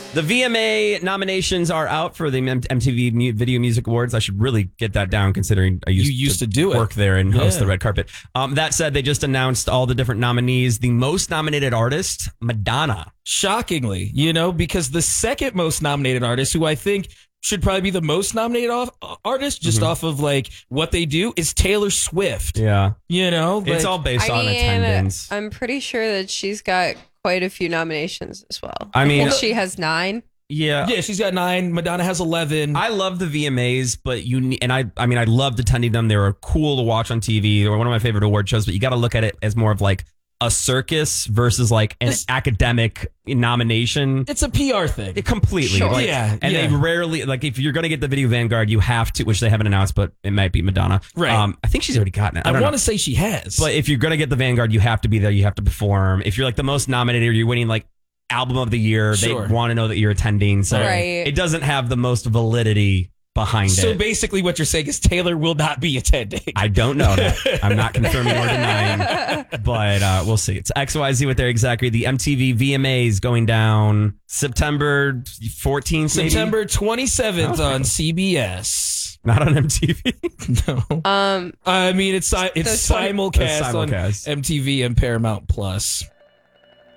The VMA nominations are out for the MTV Video Music Awards. I should really get that down, considering I used to do work there and host the red carpet. That said, they just announced all the different nominees. The most nominated artist, Madonna. Shockingly, because the second most nominated artist, who I think should probably be the most nominated artist, just off of like what they do, is Taylor Swift. Yeah. It's all based on attendance. I'm pretty sure that she's got quite a few nominations as well. I mean, she has 9. Yeah, she's got 9. Madonna has 11. I love the VMAs, but I loved attending them. They were cool to watch on TV. They were one of my favorite award shows. But you got to look at it as more of like a circus versus like an academic nomination. It's a PR thing. Completely. Sure. They rarely, like, if you're going to get the Video Vanguard, you have to, which they haven't announced, but it might be Madonna. Right. I think she's already gotten it. I want to say she has. But if you're going to get the Vanguard, you have to be there. You have to perform. If you're like the most nominated or you're winning like album of the year, they want to know that you're attending. So it doesn't have the most validity behind it. So basically what you're saying is Taylor will not be attending. I don't know that. I'm not confirming or denying, but we'll see. It's XYZ with their exactly. The MTV VMAs going down September 14th, September 27th on CBS. Not on MTV. No. I mean, it's simulcast on MTV and Paramount Plus.